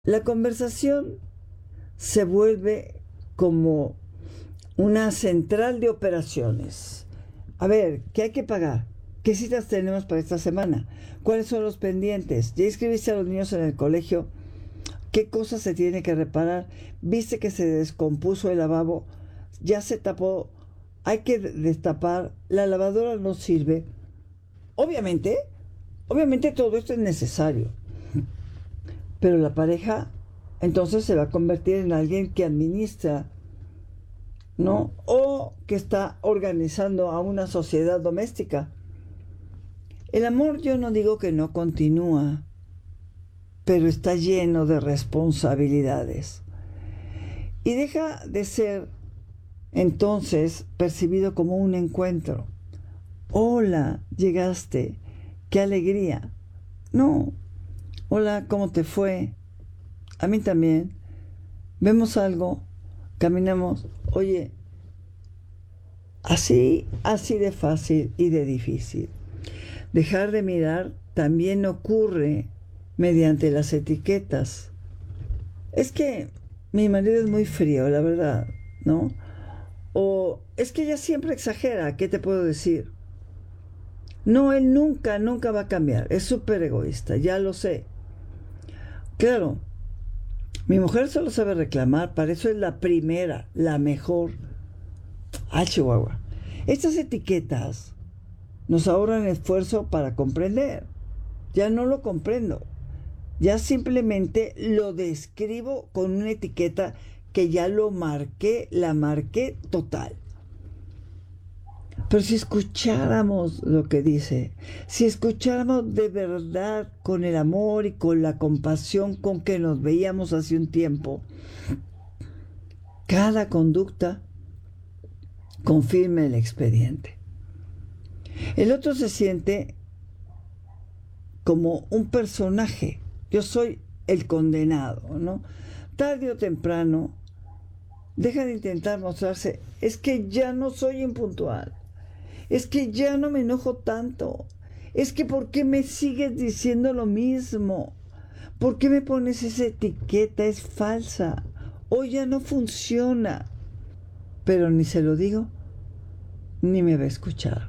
La conversación se vuelve como una central de operaciones. A ver, ¿qué hay que pagar? ¿Qué citas tenemos para esta semana? ¿Cuáles son los pendientes? ¿Ya inscribiste a los niños en el colegio? ¿Qué cosas se tiene que reparar? ¿Viste que se descompuso el lavabo? ¿Ya se tapó? Hay que destapar. La lavadora no sirve. Obviamente, obviamente todo esto es necesario. Pero la pareja entonces se va a convertir en alguien que administra, ¿no? O que está organizando a una sociedad doméstica. El amor, yo no digo que no continúa, pero está lleno de responsabilidades. Y deja de ser entonces percibido como un encuentro. Hola, llegaste, qué alegría. No, hola, ¿cómo te fue? A mí también. Vemos algo, caminamos. Oye, así de fácil y de difícil. Dejar de mirar también ocurre mediante las etiquetas. Es que mi marido es muy frío, la verdad, ¿no? O es que ella siempre exagera, ¿qué te puedo decir? No, él nunca va a cambiar. Es súper egoísta, ya lo sé. Claro, mi mujer solo sabe reclamar, para eso es la primera, la mejor. Ah, Chihuahua. Estas etiquetas nos ahorran esfuerzo para comprender. Ya no lo comprendo. Ya simplemente lo describo con una etiqueta que ya lo marqué, la marqué total. Pero si escucháramos lo que dice, si escucháramos de verdad con el amor y con la compasión con que nos veíamos hace un tiempo, cada conducta confirma el expediente. El otro se siente como un personaje. Yo soy el condenado, ¿no? Tarde o temprano deja de intentar mostrarse. Es que ya no soy impuntual. Es que ya no me enojo tanto. Es que ¿por qué me sigues diciendo lo mismo? ¿Por qué me pones esa etiqueta? Es falsa. O ya no funciona. Pero ni se lo digo, ni me va a escuchar.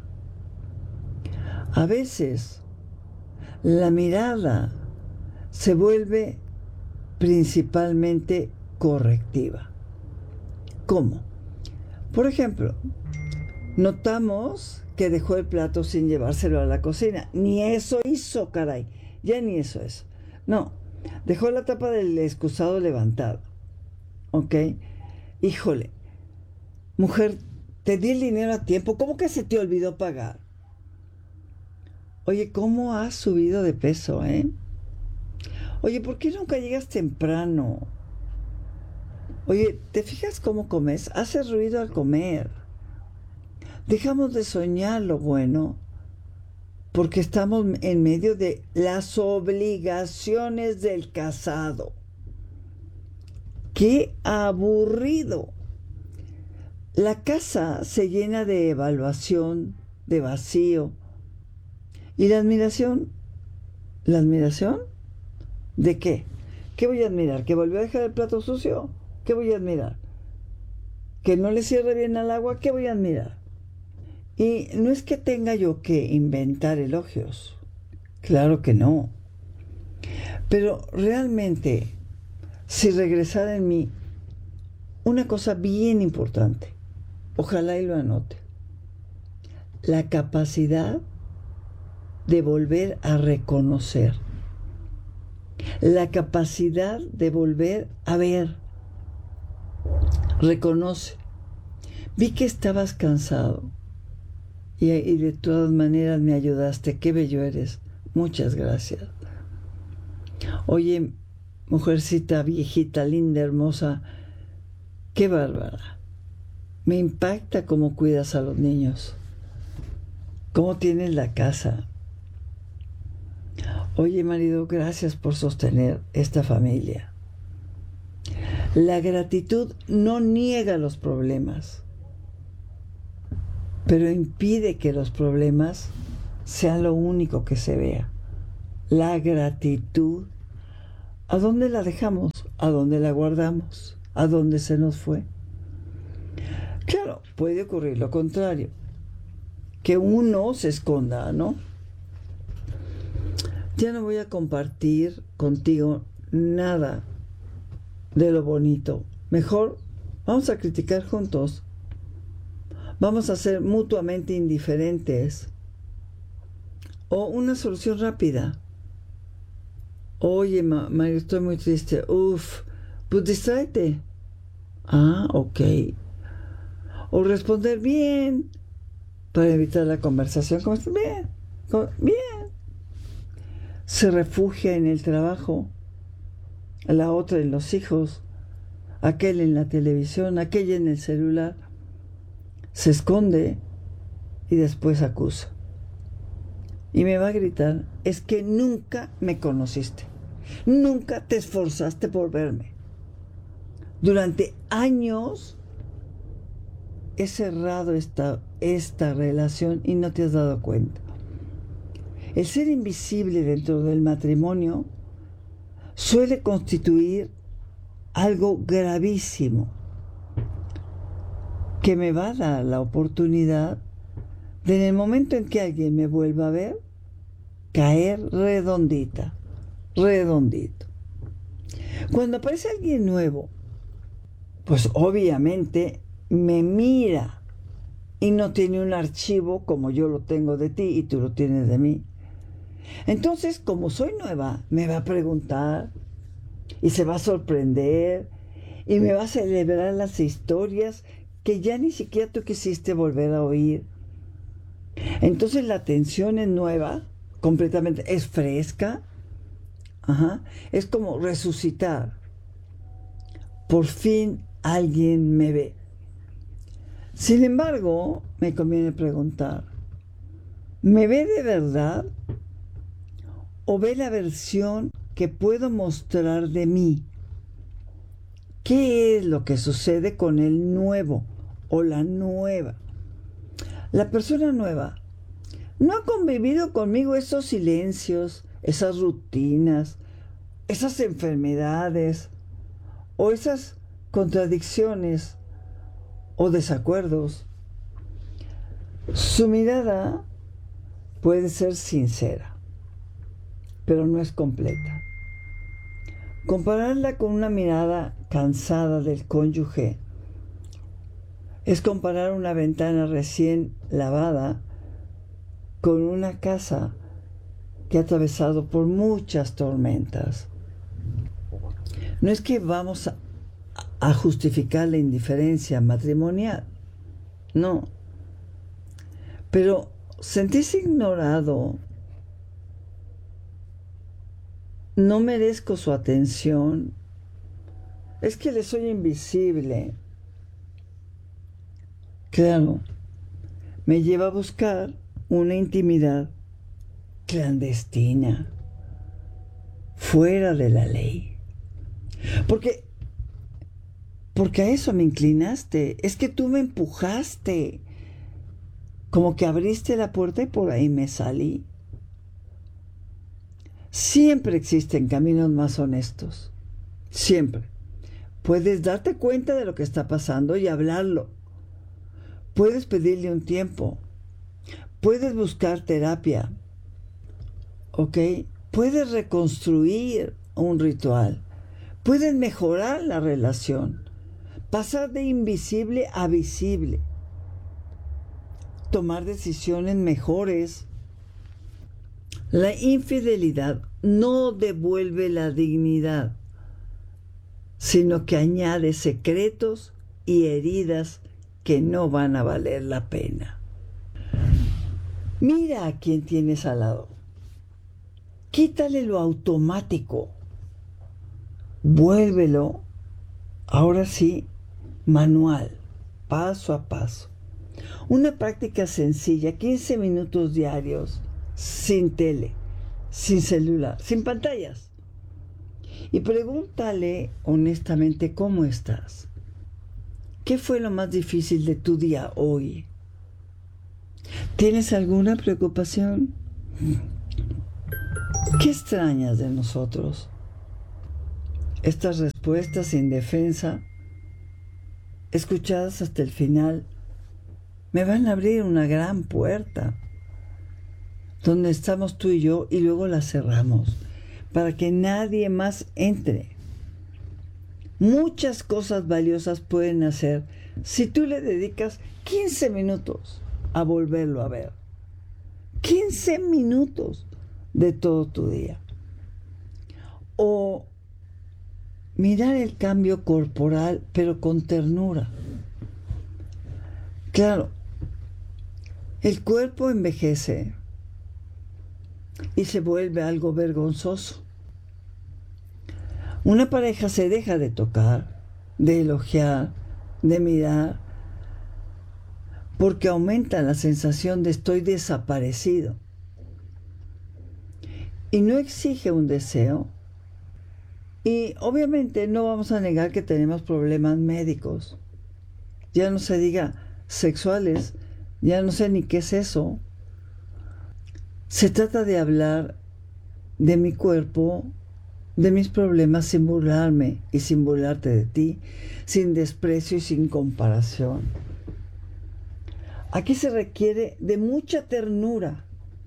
A veces la mirada se vuelve principalmente correctiva. ¿Cómo? Por ejemplo, notamos que dejó el plato sin llevárselo a la cocina. Ni eso hizo, caray. Ya ni eso es. No, dejó la tapa del excusado levantada. ¿Ok? Híjole, mujer, te di el dinero a tiempo. ¿Cómo que se te olvidó pagar? Oye, ¿cómo has subido de peso, eh? Oye, ¿por qué nunca llegas temprano? Oye, ¿te fijas cómo comes? Haces ruido al comer. Dejamos de soñar lo bueno porque estamos en medio de las obligaciones del casado. ¡Qué aburrido! La casa se llena de evaluación, de vacío. ¿Y la admiración? ¿La admiración? ¿De qué? ¿Qué voy a admirar? ¿Que volvió a dejar el plato sucio? ¿Qué voy a admirar? ¿Que no le cierre bien al agua? ¿Qué voy a admirar? Y no es que tenga yo que inventar elogios. Claro que no. Pero realmente, si regresara en mí una cosa bien importante, ojalá y lo anote, la capacidad de volver a reconocer, la capacidad de volver a ver. Reconoce. Vi que estabas cansado y de todas maneras me ayudaste. Qué bello eres. Muchas gracias. Oye, mujercita, viejita, linda, hermosa, qué bárbara. Me impacta cómo cuidas a los niños, cómo tienes la casa. Oye, marido, gracias por sostener esta familia. La gratitud no niega los problemas, pero impide que los problemas sean lo único que se vea. La gratitud. ¿A dónde la dejamos? ¿A dónde la guardamos? ¿A dónde se nos fue? Claro, puede ocurrir lo contrario, que uno se esconda, ¿no? Ya no voy a compartir contigo nada de lo bonito. Mejor vamos a criticar juntos. Vamos a ser mutuamente indiferentes. O una solución rápida. Oye, Mario, estoy muy triste. Uf, pues distráete. Ah, ok. O responder bien para evitar la conversación. ¿Cómo estás? Bien. Bien. Se refugia en el trabajo, la otra en los hijos, aquel en la televisión, aquella en el celular. Se esconde y después acusa. Y me va a gritar, es que nunca me conociste. Nunca te esforzaste por verme. Durante años he cerrado esta relación y no te has dado cuenta. El ser invisible dentro del matrimonio suele constituir algo gravísimo que me va a dar la oportunidad de, en el momento en que alguien me vuelva a ver, caer redondito. Cuando aparece alguien nuevo, pues obviamente me mira y no tiene un archivo como yo lo tengo de ti y tú lo tienes de mí. Entonces, como soy nueva, me va a preguntar y se va a sorprender y me va a celebrar las historias que ya ni siquiera tú quisiste volver a oír. Entonces la atención es nueva, completamente, es fresca. Ajá. Es como resucitar. Por fin alguien me ve. Sin embargo, me conviene preguntar, ¿me ve de verdad? ¿O ve la versión que puedo mostrar de mí? ¿Qué es lo que sucede con el nuevo o la nueva? La persona nueva no ha convivido conmigo esos silencios, esas rutinas, esas enfermedades o esas contradicciones o desacuerdos. Su mirada puede ser sincera, pero no es completa. Compararla con una mirada cansada del cónyuge es comparar una ventana recién lavada con una casa que ha atravesado por muchas tormentas. No es que vamos a justificar la indiferencia matrimonial, no. Pero sentirse ignorado, no merezco su atención, es que le soy invisible. Claro, me lleva a buscar una intimidad clandestina, fuera de la ley. Porque a eso me inclinaste, es que tú me empujaste, como que abriste la puerta y por ahí me salí. Siempre existen caminos más honestos, siempre. Puedes darte cuenta de lo que está pasando y hablarlo. Puedes pedirle un tiempo. Puedes buscar terapia. ¿Ok? Puedes reconstruir un ritual. Puedes mejorar la relación. Pasar de invisible a visible. Tomar decisiones mejores. La infidelidad no devuelve la dignidad, sino que añade secretos y heridas que no van a valer la pena. Mira a quien tienes al lado. Quítale lo automático. Vuélvelo, ahora sí, manual, paso a paso. Una práctica sencilla, 15 minutos diarios, sin tele, sin celular, sin pantallas. Y pregúntale honestamente cómo estás. ¿Qué fue lo más difícil de tu día hoy? ¿Tienes alguna preocupación? ¿Qué extrañas de nosotros? Estas respuestas sin defensa, escuchadas hasta el final, me van a abrir una gran puerta donde estamos tú y yo y luego la cerramos para que nadie más entre. Muchas cosas valiosas pueden hacer si tú le dedicas 15 minutos a volverlo a ver. 15 minutos de todo tu día. O mirar el cambio corporal, pero con ternura. Claro, el cuerpo envejece y se vuelve algo vergonzoso. Una pareja se deja de tocar, de elogiar, de mirar, porque aumenta la sensación de estoy desaparecido. Y no exige un deseo. Y obviamente no vamos a negar que tenemos problemas médicos. Ya no se diga sexuales, ya no sé ni qué es eso. Se trata de hablar de mi cuerpo, de mis problemas sin burlarme y sin burlarte de ti, sin desprecio y sin comparación. Aquí se requiere de mucha ternura,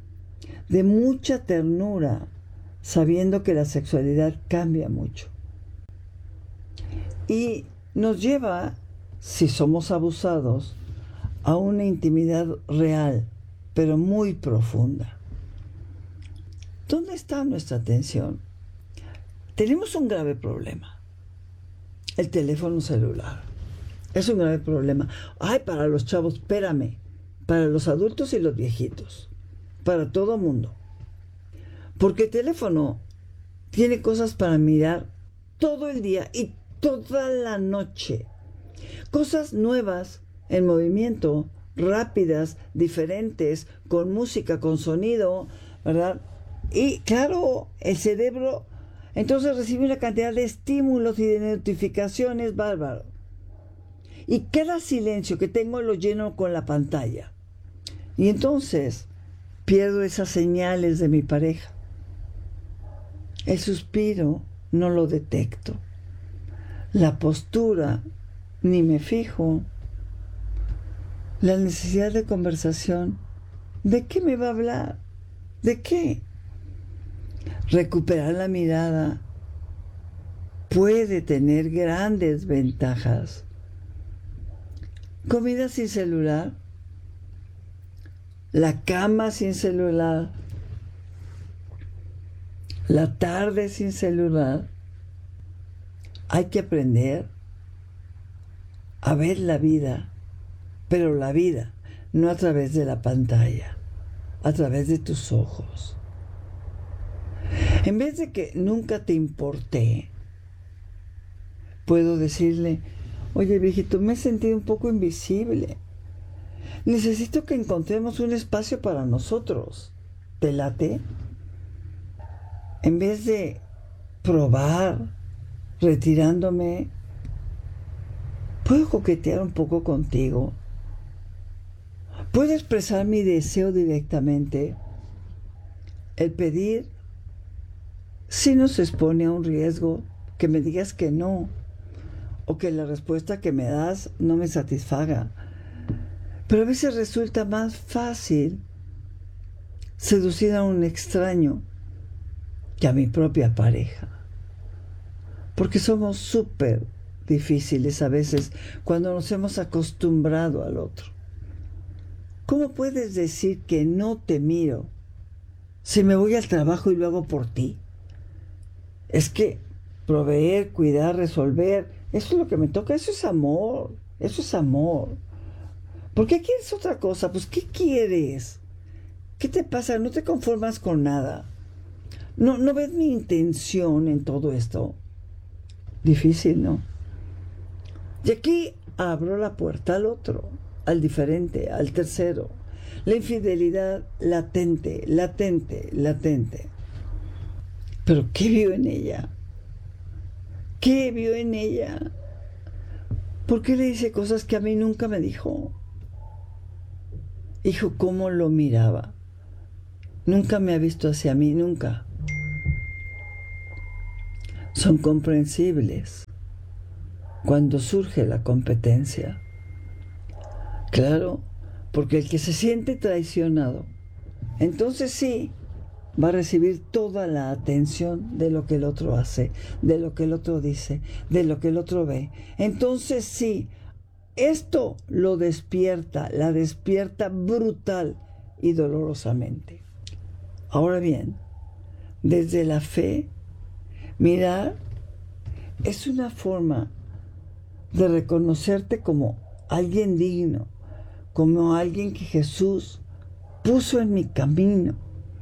sabiendo que la sexualidad cambia mucho. Y nos lleva, si somos abusados, a una intimidad real, pero muy profunda. ¿Dónde está nuestra atención? Tenemos un grave problema. El teléfono celular. Es un grave problema. Ay, para los chavos, espérame. Para los adultos y los viejitos. Para todo mundo. Porque el teléfono tiene cosas para mirar todo el día y toda la noche. Cosas nuevas, en movimiento, rápidas, diferentes, con música, con sonido, ¿verdad? Y claro, el cerebro entonces recibe una cantidad de estímulos y de notificaciones bárbaro. Y cada silencio que tengo lo lleno con la pantalla. Y entonces pierdo esas señales de mi pareja. El suspiro no lo detecto. La postura ni me fijo. La necesidad de conversación. ¿De qué me va a hablar? ¿De qué? Recuperar la mirada puede tener grandes ventajas. Comida sin celular. La cama sin celular. La tarde sin celular. Hay que aprender a ver la vida, pero la vida no a través de la pantalla, a través de tus ojos. En vez de que nunca te importé, puedo decirle, oye viejito, me he sentido un poco invisible. Necesito que encontremos un espacio para nosotros. ¿Te late? En vez de probar, retirándome, ¿puedo coquetear un poco contigo? ¿Puedo expresar mi deseo directamente? El pedir, si nos expone a un riesgo, que me digas que no, o que la respuesta que me das no me satisfaga. Pero a veces resulta más fácil seducir a un extraño que a mi propia pareja. Porque somos súper difíciles a veces cuando nos hemos acostumbrado al otro. ¿Cómo puedes decir que no te miro si me voy al trabajo y lo hago por ti? Es que proveer, cuidar, resolver, eso es lo que me toca, eso es amor, eso es amor. ¿Por qué quieres otra cosa? Pues ¿qué quieres? ¿Qué te pasa? ¿No te conformas con nada? ¿No ves mi intención en todo esto? Difícil, ¿no? Y aquí abro la puerta al otro, al diferente, al tercero. La infidelidad latente, latente, latente. Pero ¿qué vio en ella? ¿Qué vio en ella? ¿Por qué le dice cosas que a mí nunca me dijo? Hijo, ¿cómo lo miraba? Nunca me ha visto hacia mí, nunca. son comprensibles cuando surge la competencia. Claro, porque el que se siente traicionado, entonces sí, va a recibir toda la atención de lo que el otro hace, de lo que el otro dice, de lo que el otro ve. Entonces sí, esto lo despierta, la despierta brutal y dolorosamente. Ahora bien, desde la fe, mirar es una forma de reconocerte como alguien digno, como alguien que Jesús puso en mi camino.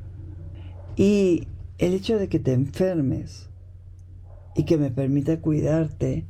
Y el hecho de que te enfermes y que me permita cuidarte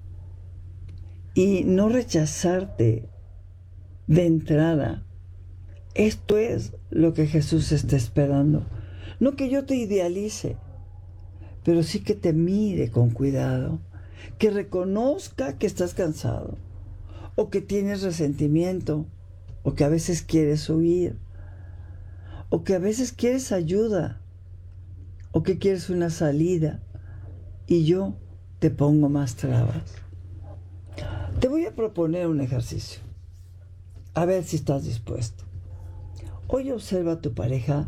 y no rechazarte de entrada, esto es lo que Jesús está esperando. No que yo te idealice, pero sí que te mire con cuidado, que reconozca que estás cansado, o que tienes resentimiento, o que a veces quieres huir, o que a veces quieres ayuda, o que quieres una salida, y yo te pongo más trabas. Te voy a proponer un ejercicio, a ver si estás dispuesto. Hoy observa a tu pareja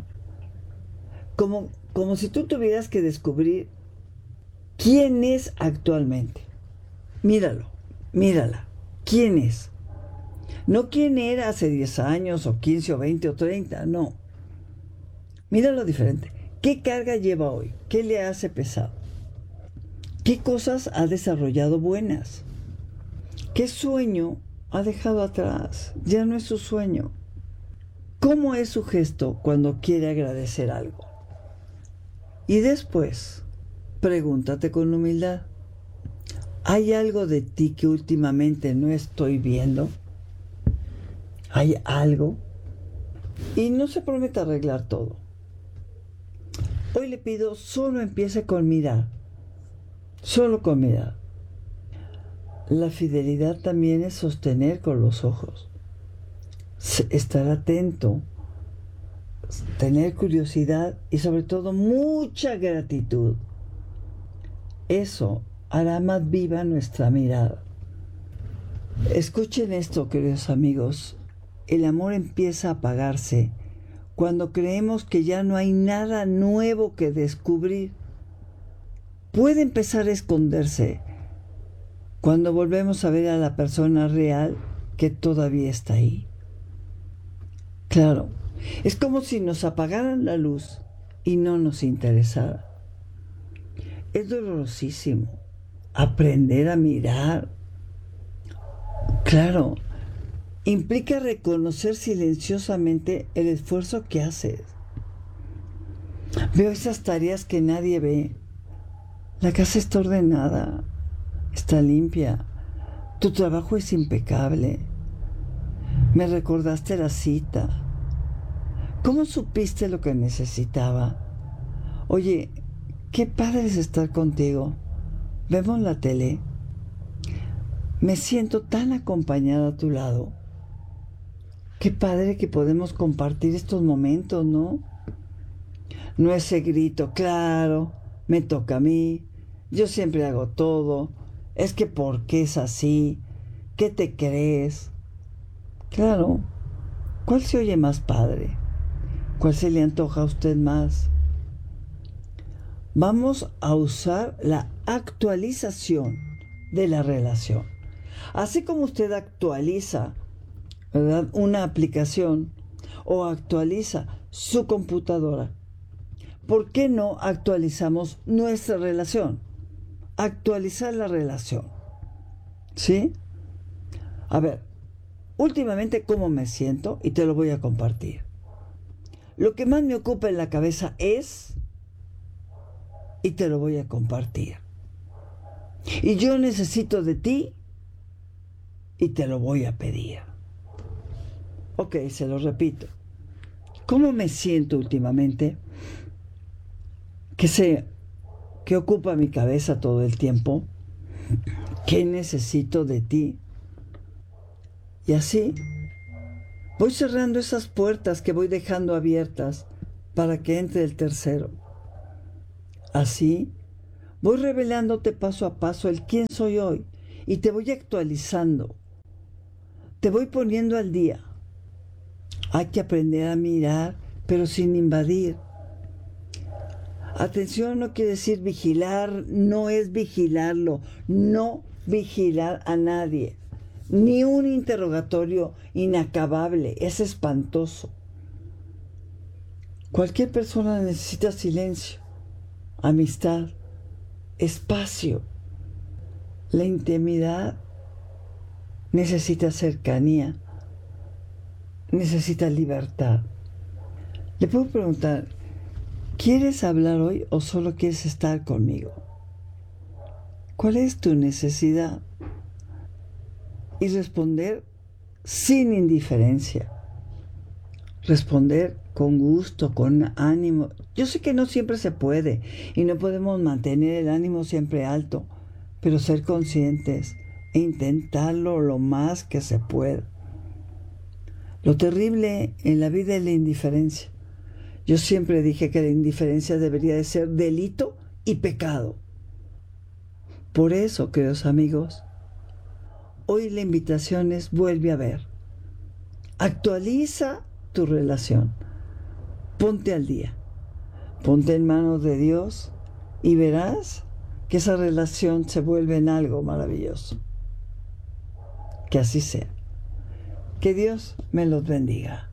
como si tú tuvieras que descubrir quién es actualmente. Míralo, mírala. ¿Quién es? No quién era hace 10 años, o 15, o 20, o 30, no. Míralo diferente. ¿Qué carga lleva hoy? ¿Qué le hace pesado? ¿Qué cosas ha desarrollado buenas? ¿Qué sueño ha dejado atrás? Ya no es su sueño. ¿Cómo es su gesto cuando quiere agradecer algo? Y después, pregúntate con humildad, ¿hay algo de ti que últimamente no estoy viendo? ¿Hay algo? Y no se promete arreglar todo. Hoy le pido, solo empiece con mirar. Solo con mirar. La fidelidad también es sostener con los ojos. Estar atento. Tener curiosidad y sobre todo mucha gratitud. Eso hará más viva nuestra mirada. Escuchen esto, queridos amigos. El amor empieza a apagarse cuando creemos que ya no hay nada nuevo que descubrir. Puede empezar a esconderse cuando volvemos a ver a la persona real que todavía está ahí. Claro, es como si nos apagaran la luz y no nos interesara. Es dolorosísimo aprender a mirar. Claro, implica reconocer silenciosamente el esfuerzo que haces. Veo esas tareas que nadie ve. La casa está ordenada, está limpia, tu trabajo es impecable. Me recordaste la cita. ¿Cómo supiste lo que necesitaba? Oye, qué padre es estar contigo. ¿Vemos la tele? Me siento tan acompañada a tu lado. Qué padre que podemos compartir estos momentos, ¿no? No ese grito, claro, me toca a mí, yo siempre hago todo, es que ¿por qué es así? ¿Qué te crees? Claro, ¿cuál se oye más padre? ¿Cuál se le antoja a usted más? Vamos a usar la actualización de la relación. Así como usted actualiza, ¿verdad?, una aplicación o actualiza su computadora, ¿por qué no actualizamos nuestra relación? Actualizar la relación. ¿Sí? A ver, últimamente, ¿cómo me siento? Y te lo voy a compartir. Lo que más me ocupa en la cabeza es, y te lo voy a compartir. Y yo necesito de ti, y te lo voy a pedir. Ok, se lo repito. ¿Cómo me siento últimamente? Que ocupa mi cabeza todo el tiempo. ¿Qué necesito de ti? Y así voy cerrando esas puertas que voy dejando abiertas para que entre el tercero. Así Voy revelándote paso a paso el quién soy hoy y te voy actualizando. Te voy poniendo al día. Hay que aprender a mirar, pero sin invadir. Atención no quiere decir vigilar, no es vigilarlo, no vigilar a nadie. Ni un interrogatorio inacabable, es espantoso. Cualquier persona necesita silencio, amistad, espacio. La intimidad necesita cercanía, necesita libertad. Le puedo preguntar, ¿quieres hablar hoy o solo quieres estar conmigo? ¿Cuál es tu necesidad? Y responder sin indiferencia. Responder con gusto, con ánimo. Yo sé que no siempre se puede y no podemos mantener el ánimo siempre alto, pero ser conscientes e intentarlo lo más que se pueda. Lo terrible en la vida es la indiferencia. Yo siempre dije que la indiferencia debería de ser delito y pecado. Por eso, queridos amigos, hoy la invitación es vuelve a ver. Actualiza tu relación. Ponte al día. Ponte en manos de Dios y verás que esa relación se vuelve en algo maravilloso. Que así sea. Que Dios me los bendiga.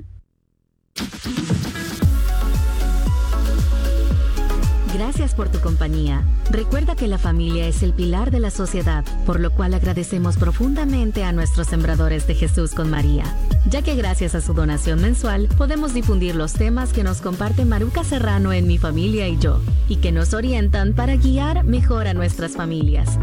Gracias por tu compañía. Recuerda que la familia es el pilar de la sociedad, por lo cual agradecemos profundamente a nuestros sembradores de Jesús con María, ya que gracias a su donación mensual podemos difundir los temas que nos comparte Maruca Serrano en Mi Familia y Yo, y que nos orientan para guiar mejor a nuestras familias.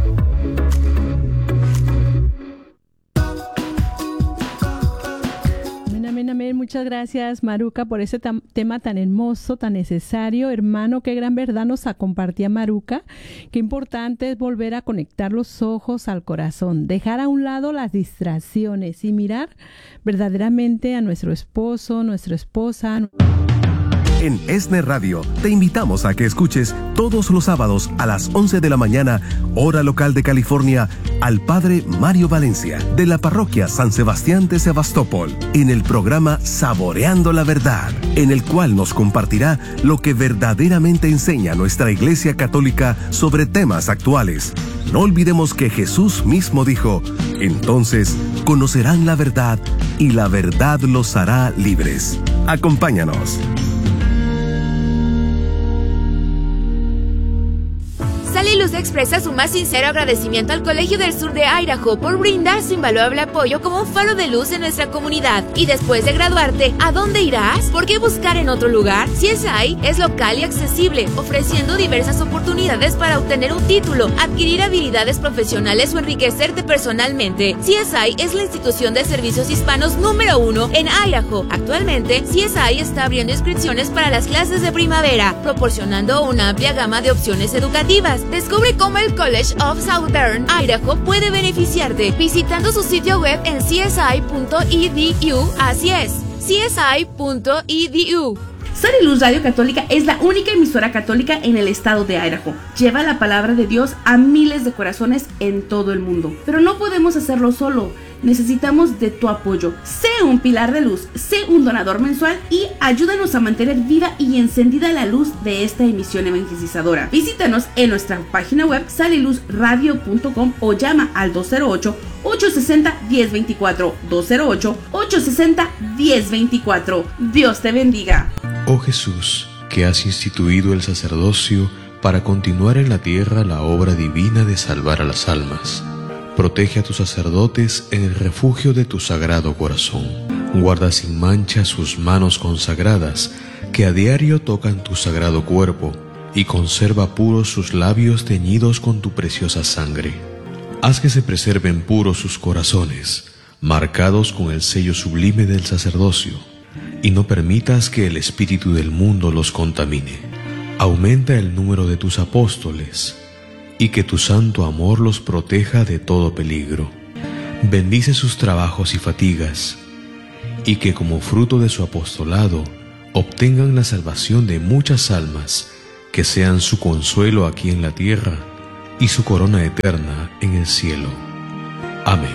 Amén. Muchas gracias, Maruca, por ese tema tan hermoso, tan necesario. Hermano, qué gran verdad nos compartía Maruca. Qué importante es volver a conectar los ojos al corazón, dejar a un lado las distracciones y mirar verdaderamente a nuestro esposo, nuestra esposa. En ESNE Radio te invitamos a que escuches todos los sábados a las 11 de la mañana, hora local de California, al Padre Mario Valencia, de la Parroquia San Sebastián de Sebastopol, en el programa Saboreando la Verdad, en el cual nos compartirá lo que verdaderamente enseña nuestra Iglesia Católica sobre temas actuales. No olvidemos que Jesús mismo dijo: entonces conocerán la verdad y la verdad los hará libres. Acompáñanos. Sal y Luz expresa su más sincero agradecimiento al Colegio del Sur de Idaho por brindar su invaluable apoyo como un faro de luz en nuestra comunidad. Y después de graduarte, ¿a dónde irás? ¿Por qué buscar en otro lugar? CSI es local y accesible, ofreciendo diversas oportunidades para obtener un título, adquirir habilidades profesionales o enriquecerte personalmente. CSI es la institución de servicios hispanos número 1 en Idaho. Actualmente, CSI está abriendo inscripciones para las clases de primavera, proporcionando una amplia gama de opciones educativas. Descubre cómo el College of Southern Idaho puede beneficiarte visitando su sitio web en csi.edu. Así es, csi.edu. Sal y Luz Radio Católica es la única emisora católica en el estado de Idaho. Lleva la palabra de Dios a miles de corazones en todo el mundo. Pero no podemos hacerlo solo. Necesitamos de tu apoyo. Sé un pilar de luz, sé un donador mensual y ayúdanos a mantener viva y encendida la luz de esta emisión evangelizadora. Visítanos en nuestra página web saliluzradio.com o llama al 208-860-1024. 208-860-1024. Dios te bendiga. Oh Jesús, que has instituido el sacerdocio para continuar en la tierra la obra divina de salvar a las almas. Protege a tus sacerdotes en el refugio de tu sagrado corazón. Guarda sin mancha sus manos consagradas, que a diario tocan tu sagrado cuerpo, y conserva puros sus labios teñidos con tu preciosa sangre. Haz que se preserven puros sus corazones, marcados con el sello sublime del sacerdocio, y no permitas que el espíritu del mundo los contamine. Aumenta el número de tus apóstoles, y que tu santo amor los proteja de todo peligro. Bendice sus trabajos y fatigas, y que como fruto de su apostolado obtengan la salvación de muchas almas que sean su consuelo aquí en la tierra y su corona eterna en el cielo. Amén.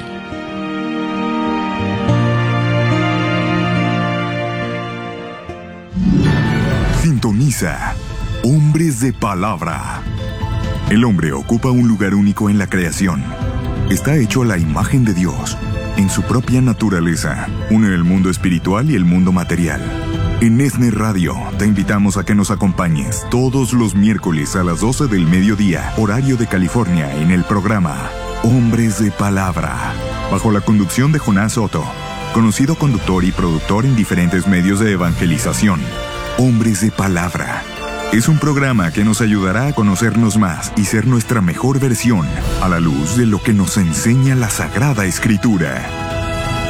Sintoniza Hombres de Palabra. El hombre ocupa un lugar único en la creación. Está hecho a la imagen de Dios. En su propia naturaleza, une el mundo espiritual y el mundo material. En ESNE Radio te invitamos a que nos acompañes todos los miércoles a las 12 del mediodía, horario de California, en el programa Hombres de Palabra, bajo la conducción de Jonás Soto, conocido conductor y productor en diferentes medios de evangelización. Hombres de Palabra es un programa que nos ayudará a conocernos más y ser nuestra mejor versión a la luz de lo que nos enseña la Sagrada Escritura.